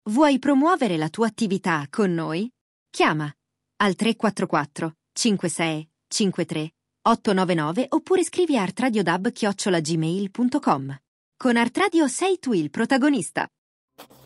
Vuoi promuovere la tua attività con noi? Chiama al 344 56 53 899 oppure scrivi a artradiodub@gmail.com. Con Artradio sei tu il protagonista.